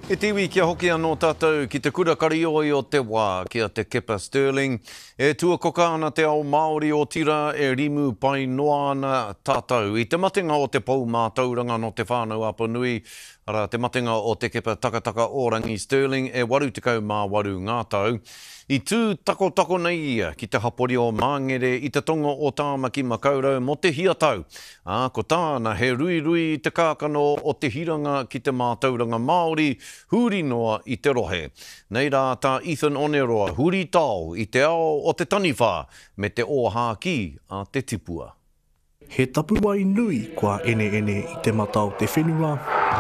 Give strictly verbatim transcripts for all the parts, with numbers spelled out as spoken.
E tiwi kia hoki anō tātou ki te kura karioi o te wā kia te Kepa Sterling. E tuakoka ana te ao Māori o tira e rimu pai noa ana tātou. I te matenga o te pou mātauranga no te whānau Apanui, ara te matenga o te Kepa Takataka Orangi Sterling e waru tekau mā waru ngātau. I tū tako tako nei ia ki te hapori o Māngere i te tonga o Tāmaki Makaurau mo te hiatau. A, ko tāna he rui rui i te kākano o te hiranga ki te mātauranga Māori, huri noa i te rohe. Nei rā tā Ethan Oneroa, huri tau i te ao o te taniwha me te ōhāki a te tipua. He tapuai nui kua ene ene i te matau te whenua.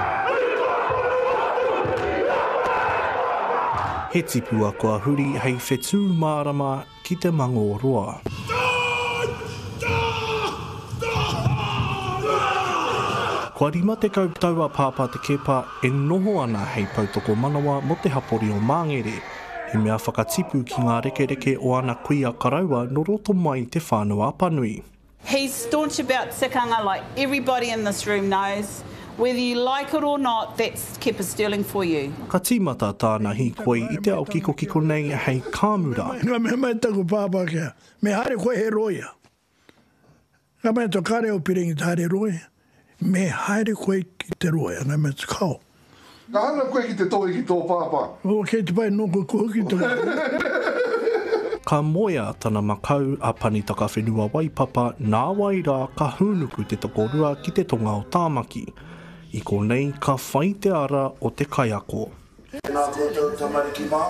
He tipua kua huri hei whetū mārama ki te mango roa. Kua rima te kautaua pāpā te kepa e noho ana hei pautoko manawa mo te hapori o Māngere. He mea whakatipu ki ngā reke reke o ana kuia karaua no roto mai te whānau Apanui. He's staunch about tikanga like everybody in this room knows. Whether you like it or not, that's Kepa Sterling for you. Ka tīmata tāna hi koe i te ao kiko kiko nei hei kāmura. Ngā mea mai taku pāpā kia, me haere koe he roia. Ngā mea tō kare o piringi te haere roia. Me haere koe ki te roia, ngā mea tō kau. Ngā hana koe ki te toi ki tō pāpā. O kei te pai noko koe ki tō. Ka moia tana makau a panitaka whenua waipapa nā wai rā ka hunuku te tokorua ki te tonga o Tāmaki. I ko nei ka whai te ara o te kaiako. Nā koutou tamariki mā.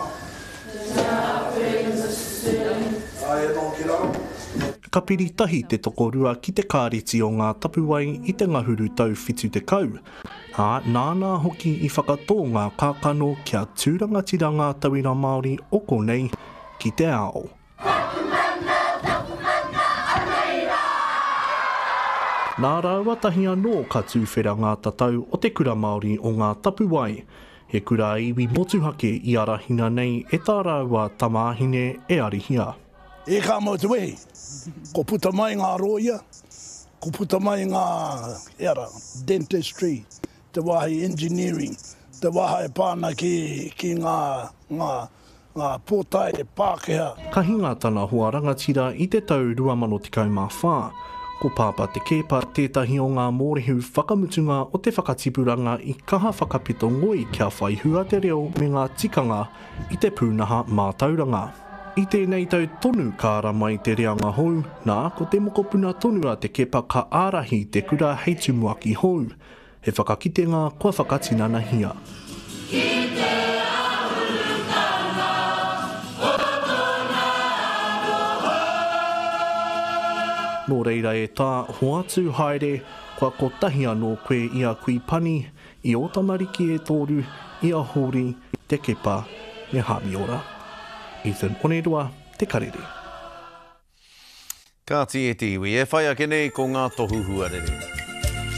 Ai anō ki raro. Ka piritahi te tokorua ki te kāriti o ngā tapuai i te ngahuru tau whitu te kau. Ā, nāna hoki i whakatō ngā kākano kia tūrangatira ngā tauira Māori o ko nei ki te ao. Nā raua tahi anō ka tūwhera ngā tatau o te kura Māori o ngā tapuai. He kura iwi motuhake i arahina nei e tā raua tamāhine e arihia. E kā motu e, ko puta mai ngā roia, ko puta mai ngā era, dentistry, te wahi engineering, te wahi pāna ki, ki ngā, ngā, ngā pōtai te Pākehā. Ka hinga tana hoa rangatira i te tau rua mano tikau mā whā. Ko pāpā te kepa tētahi o ngā mōrehu whakamutunga o te whakatipuranga i kaha whakapito ngoi kia whai hua te reo me ngā tikanga i te pūnaha mātauranga. I tēnei tau tonu kāra mai te reanga hou, nā ko te mokopuna tonua te kepa ka ārahi te kura hei tumuaki hou. He whakakitenga kua whakatinana hia. Nō reira e tā hoatu haere, kua kotahi anō koe ia kui pani, i o tamariki e tōru, ia hori, te kepa, me hamiora. Ethan Oneroa, te karere. Ka ti e tiwi, e whai ake nei ko ngā tohu huarere.